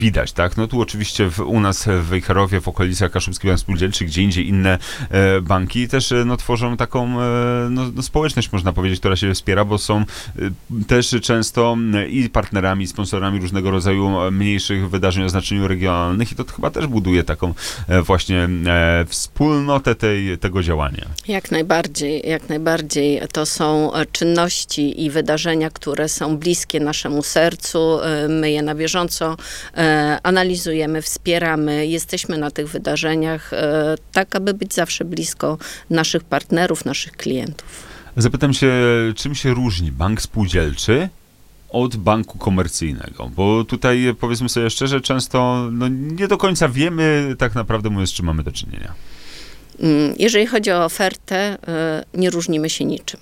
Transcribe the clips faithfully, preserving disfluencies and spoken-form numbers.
widać, tak? No tu oczywiście w, u nas w Wejherowie, w okolicach Kaszubski Bank Spółdzielczy, gdzie indziej inne e, banki też e, no, tworzą taką e, no, no, społeczność, można powiedzieć, która się wspiera, bo są e, też często e, i partnerami, sponsorami różnego rodzaju mniejszych wydarzeń o znaczeniu regionalnych i to chyba też buduje taką e, właśnie e, wspólnotę tej, tego działania. Jak najbardziej, jak najbardziej. To są czynności i wydarzenia, które są bliskie naszemu sercu. My je na bieżąco analizujemy, wspieramy, jesteśmy na tych wydarzeniach, tak aby być zawsze blisko naszych partnerów, naszych klientów. Zapytam się, czym się różni bank spółdzielczy od banku komercyjnego? Bo tutaj, powiedzmy sobie szczerze, często no, nie do końca wiemy tak naprawdę, mówiąc, z czym mamy do czynienia. Jeżeli chodzi o ofertę, nie różnimy się niczym,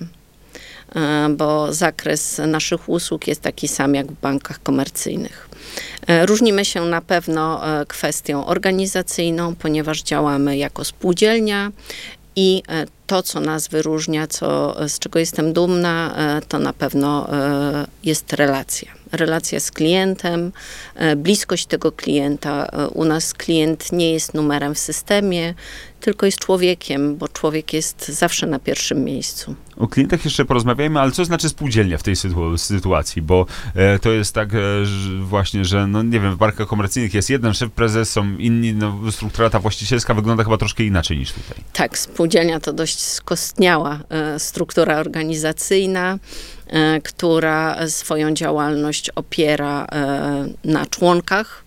bo zakres naszych usług jest taki sam jak w bankach komercyjnych. Różnimy się na pewno kwestią organizacyjną, ponieważ działamy jako spółdzielnia i to, co nas wyróżnia, co, z czego jestem dumna, to na pewno jest relacja. Relacja z klientem, bliskość tego klienta. U nas klient nie jest numerem w systemie, tylko jest człowiekiem, bo człowiek jest zawsze na pierwszym miejscu. O klientach jeszcze porozmawiajmy, ale co znaczy spółdzielnia w tej sytu- sytuacji? Bo e, to jest tak e, że właśnie, że no nie wiem, w bankach komercyjnych jest jeden szef, prezes, są inni, no, struktura ta właścicielska wygląda chyba troszkę inaczej niż tutaj. Tak, spółdzielnia to dość skostniała e, struktura organizacyjna, e, która swoją działalność opiera e, na członkach,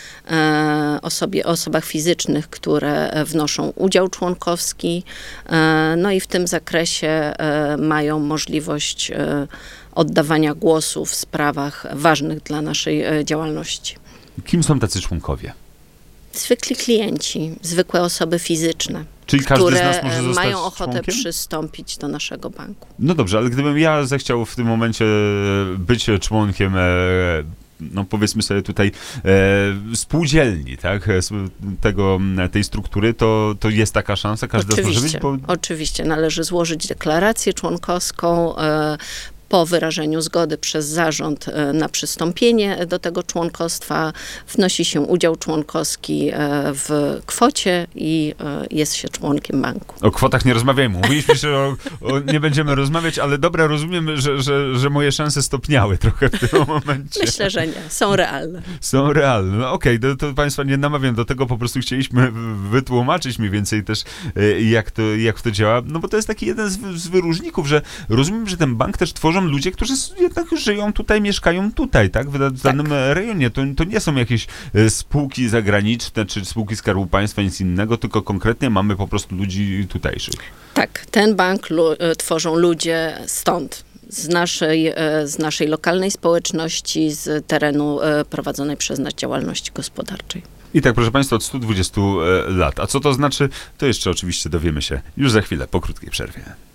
Osobie, osobach fizycznych, które wnoszą udział członkowski, no i w tym zakresie mają możliwość oddawania głosu w sprawach ważnych dla naszej działalności. Kim są tacy członkowie? Zwykli klienci, zwykłe osoby fizyczne. Czyli każdy z nas może zostać mają ochotę członkiem? przystąpić do naszego banku. No dobrze, ale gdybym ja zechciał w tym momencie być członkiem no powiedzmy sobie tutaj e, spółdzielni, tak, tego, tej struktury, to, to jest taka szansa, każdy może być? Bo... Oczywiście, należy złożyć deklarację członkowską, e, po wyrażeniu zgody przez zarząd na przystąpienie do tego członkostwa wnosi się udział członkowski w kwocie i jest się członkiem banku. O kwotach nie rozmawiajmy. Mówiliśmy, że o, o, nie będziemy rozmawiać, ale dobra, rozumiem, że, że, że moje szanse stopniały trochę w tym momencie. Myślę, że nie. Są realne. Są realne. No okej, okay, to, to Państwa nie namawiam do tego, po prostu chcieliśmy wytłumaczyć mniej więcej też, jak to, jak to działa, no bo to jest taki jeden z, z wyróżników, że rozumiem, że ten bank też tworzą ludzie, którzy jednak żyją tutaj, mieszkają tutaj, tak? W danym tak. rejonie. To, to nie są jakieś spółki zagraniczne, czy spółki Skarbu Państwa, nic innego, tylko konkretnie mamy po prostu ludzi tutejszych. Tak, ten bank lu- tworzą ludzie stąd. Z naszej, z naszej lokalnej społeczności, z terenu prowadzonej przez nas działalności gospodarczej. I tak, proszę Państwa, od stu dwudziestu lat. A co to znaczy? To jeszcze oczywiście dowiemy się już za chwilę, po krótkiej przerwie.